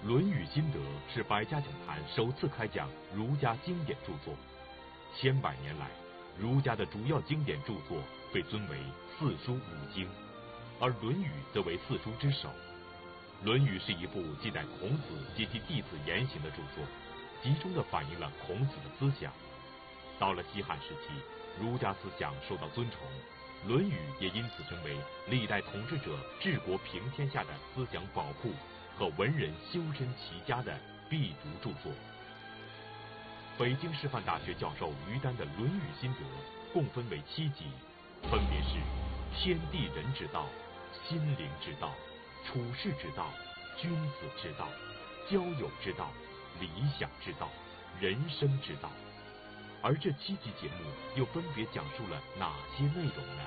《论语心得》是百家讲坛首次开讲儒家经典著作。千百年来，儒家的主要经典著作被尊为四书五经，而《论语》则为四书之首。《论语》是一部记载孔子及其弟子言行的著作，集中地反映了孔子的思想。到了西汉时期，儒家思想受到尊崇，《论语》也因此成为历代统治者治国平天下的思想宝库和文人修身齐家的必读著作。北京师范大学教授于丹的《论语心得》共分为7集，分别是天地人之道、心灵之道、处世之道、君子之道、交友之道、理想之道、人生之道。而这7集节目又分别讲述了哪些内容呢？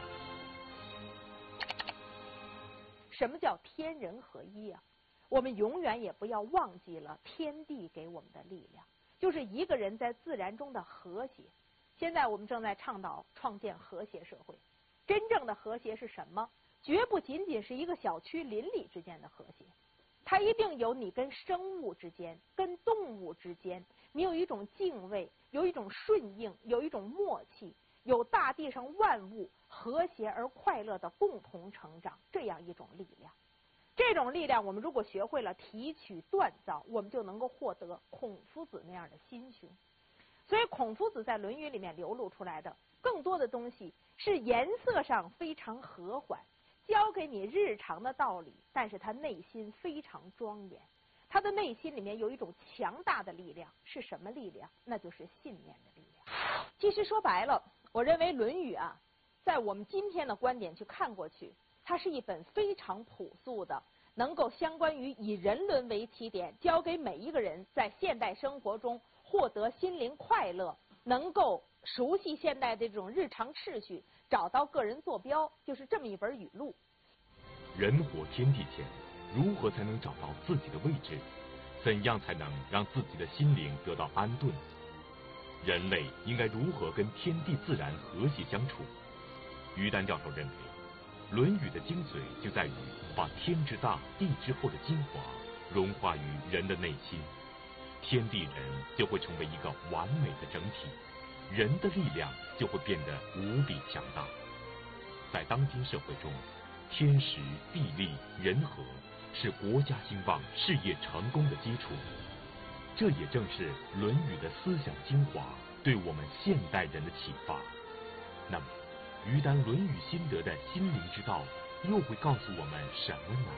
什么叫天人合一啊？我们永远也不要忘记了天地给我们的力量，就是一个人在自然中的和谐。现在我们正在倡导创建和谐社会，真正的和谐是什么？绝不仅仅是一个小区邻里之间的和谐，它一定有你跟生物之间、跟动物之间，你有一种敬畏，有一种顺应，有一种默契，有大地上万物和谐而快乐的共同成长，这样一种力量。这种力量我们如果学会了提取锻造，我们就能够获得孔夫子那样的心胸。所以孔夫子在《论语》里面流露出来的更多的东西是颜色上非常和缓，教给你日常的道理，但是他内心非常庄严。他的内心里面有一种强大的力量，是什么力量？那就是信念的力量。其实说白了，我认为《论语》啊，在我们今天的观点去看过去，它是一本非常朴素的，能够相关于以人伦为起点，教给每一个人在现代生活中获得心灵快乐，能够熟悉现代的这种日常秩序，找到个人坐标，就是这么一本语录。 人活天地间，如何才能找到自己的位置？怎样才能让自己的心灵得到安顿？人类应该如何跟天地自然和谐相处？于丹教授认为，《论语》的精髓就在于把天之大、地之厚的精华融化于人的内心，天地人就会成为一个完美的整体，人的力量就会变得无比强大。在当今社会中，天时、地利、人和是国家兴旺、事业成功的基础。这也正是《论语》的思想精华对我们现代人的启发。那么，于丹《论语心得》的心灵之道又会告诉我们什么呢？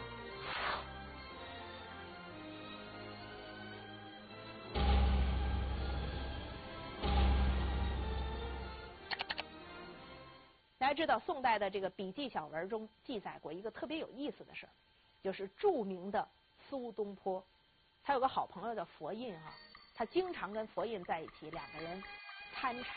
大家知道，宋代的这个笔记小文中记载过一个特别有意思的事儿，就是著名的苏东坡，他有个好朋友叫佛印他经常跟佛印在一起，两个人参禅。